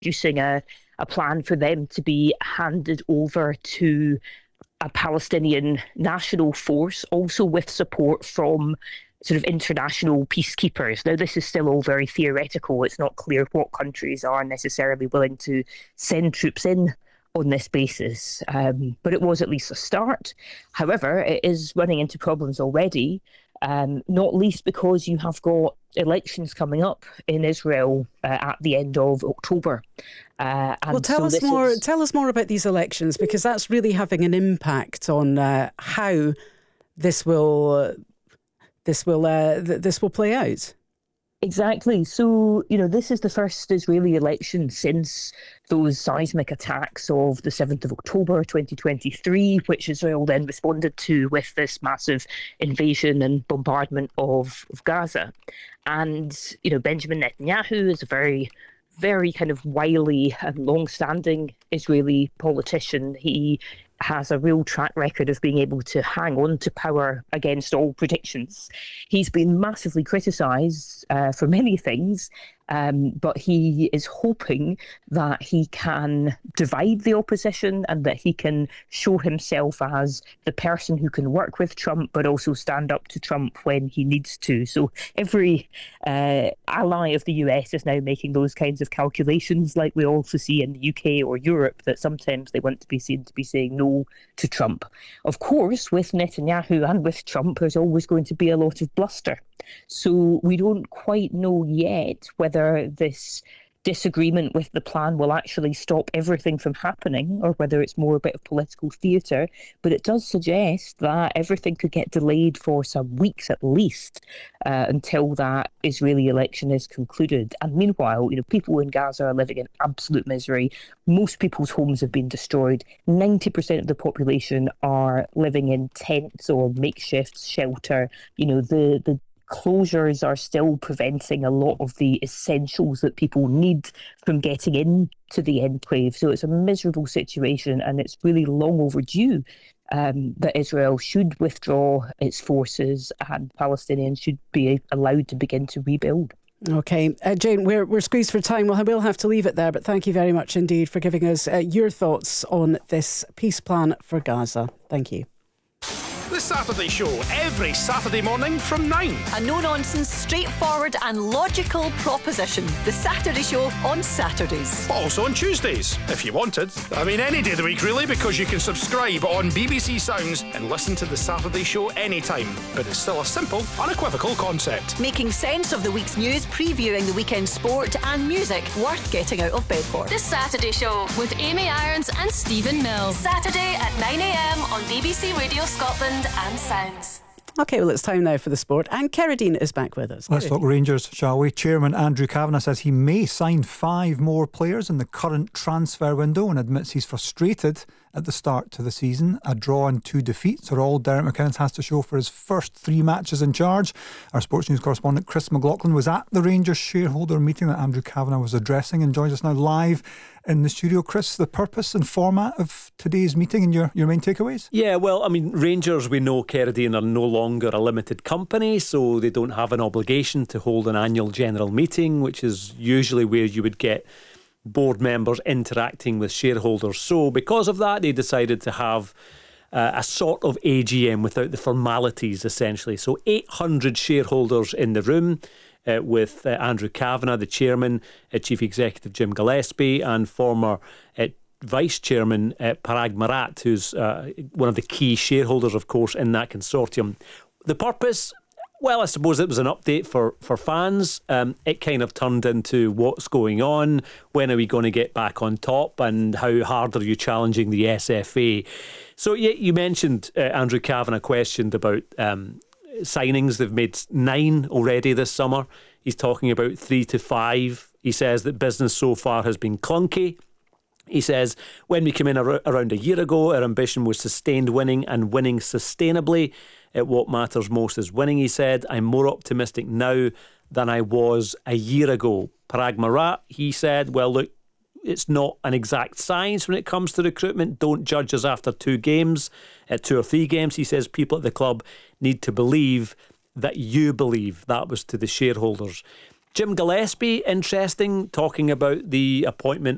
introducing a plan for them to be handed over to a Palestinian national force, also with support from sort of international peacekeepers. Now, this is still all very theoretical. It's not clear what countries are necessarily willing to send troops in on this basis, but it was at least a start. However, it is running into problems already, not least because you have got elections coming up in Israel at the end of October. Well, tell us more. Tell us more about these elections, because that's really having an impact on how this will play out. Exactly. So, this is the first Israeli election since those seismic attacks of the 7th of October 2023, which Israel then responded to with this massive invasion and bombardment of Gaza. And, Benjamin Netanyahu is a very, very kind of wily and long-standing Israeli politician. He has a real track record of being able to hang on to power against all predictions. He's been massively criticised for many things, but he is hoping that he can divide the opposition and that he can show himself as the person who can work with Trump, but also stand up to Trump when he needs to. So every ally of the US is now making those kinds of calculations, like we also see in the UK or Europe, that sometimes they want to be seen to be saying no to Trump. Of course, with Netanyahu and with Trump, there's always going to be a lot of bluster. So we don't quite know yet whether this disagreement with the plan will actually stop everything from happening, or whether it's more a bit of political theatre. But it does suggest that everything could get delayed for some weeks at least, until that Israeli election is concluded. And meanwhile, people in Gaza are living in absolute misery. Most people's homes have been destroyed. 90% of the population are living in tents or makeshift shelter. The closures are still preventing a lot of the essentials that people need from getting into the enclave. So it's a miserable situation, and it's really long overdue that Israel should withdraw its forces and Palestinians should be allowed to begin to rebuild. Okay, Jane, we're squeezed for time. We'll have to leave it there, but thank you very much indeed for giving us your thoughts on this peace plan for Gaza. Thank you. The Saturday Show, every Saturday morning from 9. A no-nonsense, straightforward and logical proposition. The Saturday Show on Saturdays. But also on Tuesdays, if you wanted. Any day of the week really, because you can subscribe on BBC Sounds and listen to The Saturday Show anytime. But it's still a simple, unequivocal concept. Making sense of the week's news, previewing the weekend sport and music worth getting out of bed for. The Saturday Show with Amy Irons and Stephen Mills. Saturday at 9am on BBC Radio Scotland and Sounds. OK, well, it's time now for the sport, and Kerridine is back with us. Let's talk Rangers, shall we? Chairman Andrew Kavanagh says he may sign 5 more players in the current transfer window and admits he's frustrated at the start to the season. A draw and 2 defeats are all Derek McInnes has to show for his first 3 matches in charge. Our sports news correspondent Chris McLaughlin was at the Rangers shareholder meeting that Andrew Kavanagh was addressing and joins us now live in the studio. Chris, the purpose and format of today's meeting and your main takeaways? Yeah, well, Rangers, we know, Kerridine, are no longer a limited company, so they don't have an obligation to hold an annual general meeting, which is usually where you would get board members interacting with shareholders. So because of that, they decided to have a sort of AGM without the formalities, essentially. So 800 shareholders in the room, with Andrew Kavanagh, the chairman, Chief Executive Jim Gillespie, and former Vice Chairman Parag Marat, who's one of the key shareholders, of course, in that consortium. The purpose, well, I suppose it was an update for fans. It kind of turned into what's going on, when are we going to get back on top, and how hard are you challenging the SFA. So you mentioned Andrew Kavanagh questioned about signings. They've made 9 already this summer. He's talking about 3 to 5. He says that business so far has been clunky. He says, when we came in around a year ago, our ambition was sustained winning and winning sustainably. What matters most is winning, he said. I'm more optimistic now than I was a year ago. Parag Marat, he said, well, look, it's not an exact science when it comes to recruitment. Don't judge us after 2 games, 2 or 3 games. He says people at the club need to believe that you believe. That was to the shareholders. Jim Gillespie, interesting, talking about the appointment